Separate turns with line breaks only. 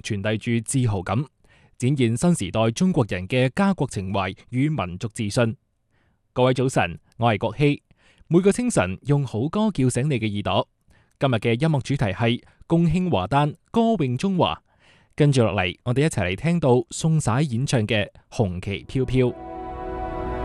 傳遞住自豪感，展現新時代中國人嘅家國情懷與民族自信。各位早晨，我係國希，每個清晨用好歌叫醒你嘅耳朵。今日嘅音樂主題係共慶華誕，歌詠中華。跟住落嚟，我哋一齊嚟聽到宋璽演唱嘅《紅旗飄飄》。